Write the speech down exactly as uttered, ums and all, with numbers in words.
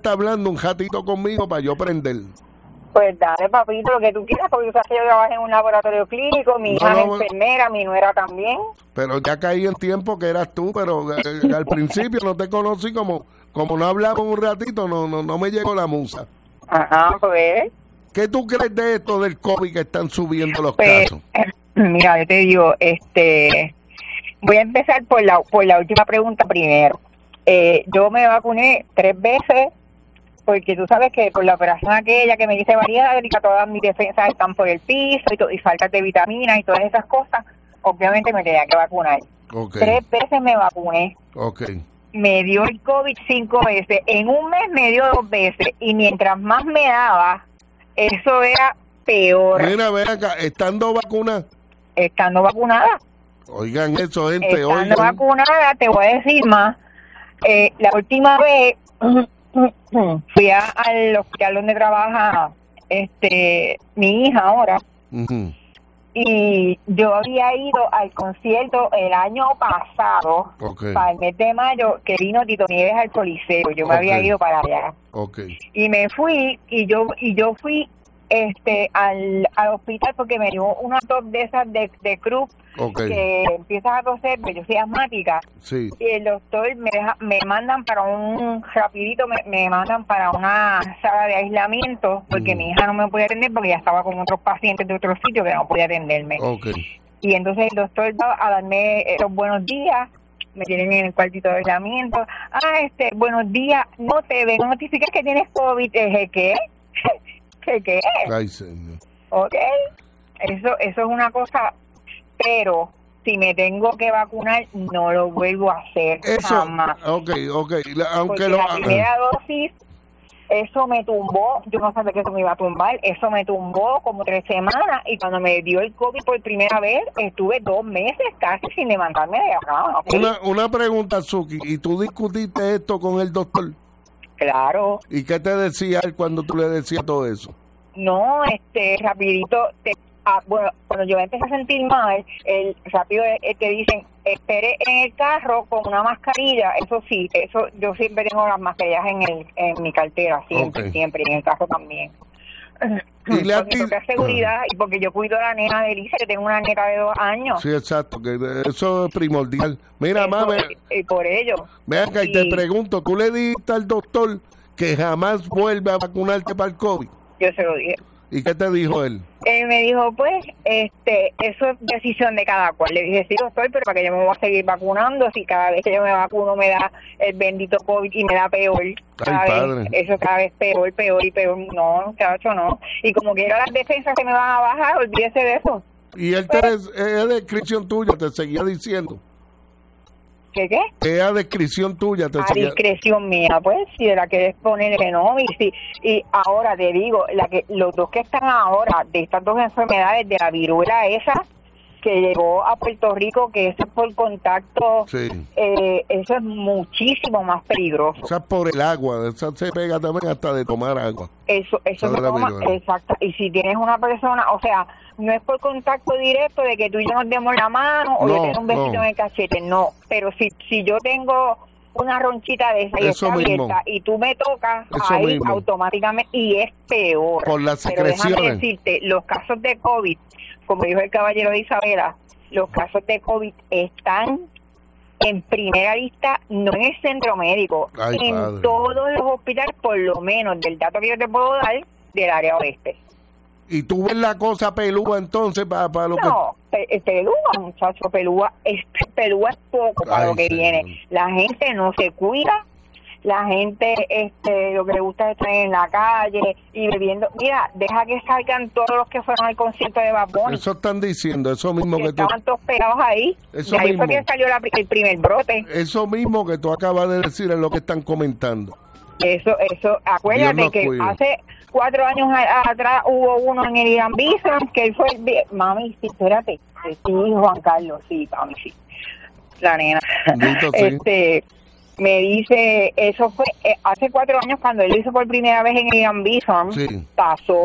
está hablando un ratito conmigo para yo prender. Pues dale, papito, lo que tú quieras, porque tú sabes que yo trabajé en un laboratorio clínico, mi hija no, es no, enfermera, mi nuera también. Pero ya caí en tiempo que eras tú, pero eh, al principio no te conocí, como como no hablamos un ratito, no no no me llegó la musa. Ajá, pues. ¿Qué tú crees de esto del COVID que están subiendo los Pues, casos? mira, yo te digo, este, voy a empezar por la por la última pregunta primero. Eh, yo me vacuné tres veces, porque tú sabes que por la operación aquella que me hice bariátrica, todas mis defensas están por el piso y, to- y falta de vitaminas y todas esas cosas, obviamente me tenía que vacunar. Okay. Tres veces me vacuné. Okay. Me dio el COVID cinco veces, en un mes me dio dos veces, y mientras más me daba, eso era peor. Mira, ven acá, estando vacuna, Estando vacunada. oigan eso, gente, Estando oigan. vacunada, te voy a decir más. Eh, la última vez fui a, al hospital donde trabaja este mi hija ahora, Ujú. y yo había ido al concierto el año pasado, Okay. para el mes de mayo, que vino Tito Nieves al Coliseo. Yo me Ok. había ido para allá. Okay. Y me fui, y yo y yo fui este al, al hospital porque me dio una tos de esas de, de cruz, Okay. que empiezas a toser, pero yo soy asmática. Sí. Y el doctor me deja, me mandan para un, rapidito me, me mandan para una sala de aislamiento, porque Mm. mi hija no me podía atender porque ya estaba con otros pacientes de otro sitio que no podía atenderme. Okay. Y entonces el doctor va a darme esos buenos días, me tienen en el cuartito de aislamiento. Ah, este, buenos días, no te ven, no notificas que tienes COVID. Dije, ¿qué? ¿Qué qué? Ay, señor. Ok, eso, eso es una cosa, pero si me tengo que vacunar, no lo vuelvo a hacer Eso, jamás. okay, okay. La- aunque Porque lo la primera dosis, eso me tumbó, yo no sabía que eso me iba a tumbar, eso me tumbó como tres semanas, y cuando me dio el COVID por primera vez, estuve dos meses casi sin levantarme de la cama. ¿Ok? una una pregunta, Suki, ¿y tú discutiste esto con el doctor? Claro. ¿Y qué te decía él cuando tú le decías todo eso? No, este, rapidito, te, ah, bueno, cuando yo me empecé a sentir mal, el rápido eh, te dicen, espere en el carro con una mascarilla. Eso sí, eso yo siempre tengo las mascarillas en el en mi cartera, siempre, Okay. siempre, y en el carro también. Y le Porque ati- toca seguridad, y porque yo cuido a la nena de Elisa, que tengo una nena de dos años. Sí, exacto, que eso es primordial. Mira, Eso, mami, y, y por ello. ven acá y te Y pregunto, ¿tú le dijiste al doctor que jamás vuelve a vacunarte para el COVID? yo se lo dije. ¿Y qué te dijo él? Él me dijo, pues, este, eso es decisión de cada cual. Le dije, sí, doctor, pero para que yo me voy a seguir vacunando, si cada vez que yo me vacuno me da el bendito COVID y me da peor. Cada Ay, vez, padre. eso cada vez peor, peor y peor. No, muchacho, no. Y como que era las defensas que me van a bajar, olvídese de eso. Y él te des- es descripción tuya, te seguía diciendo. ¿Qué qué? Es a descripción tuya, te A seguía. discreción mía, pues, si de la quieres poner que no, y si, y ahora te digo, la que los dos que están ahora de estas dos enfermedades, de la viruela esa que llegó a Puerto Rico, que eso es por contacto, Sí. eh, eso es muchísimo más peligroso. O sea, por el agua, esa se pega también hasta de tomar agua. Eso, eso Esa se de la toma, viruela. exacto. Y si tienes una persona, o sea, no es por contacto directo de que tú y yo nos demos la mano o No, yo tengo un besito no. en el cachete, no. Pero si si yo tengo una ronchita de esa y Eso está mismo. abierta y tú me tocas, Eso ahí mismo. automáticamente, y es peor. Por las Pero déjame secreciones. decirte, los casos de COVID, como dijo el caballero de Isabela, los casos de COVID están en primera lista, no en el centro médico, Ay, en padre. todos los hospitales, por lo menos del dato que yo te puedo dar, del área oeste. Y tú ves la cosa pelúa entonces para, para lo No, pe- pelúa, muchacho, pelúa es, pelúa es poco para Ay, lo que señor. viene. La gente no se cuida, la gente este lo que le gusta es estar en la calle y bebiendo. Mira, deja que salgan todos los que fueron al concierto de Bad que... Bunny, Eso están diciendo, eso mismo que que tú... estaban todos pegados ahí. Eso Y ahí fue mismo. que salió la pri- el primer brote. Eso mismo que tú acabas de decir es lo que están comentando. Eso, eso, acuérdate Dios nos que cuide. hace cuatro años a- atrás hubo uno en el Irán Bison, que él fue el... vi- Mami, sí, espérate. Sí, Juan Carlos, sí, mami, sí. La nena. Bendito, sí. Este, me dice, eso fue eh, hace cuatro años cuando él lo hizo por primera vez en el Irán Bison, Sí. pasó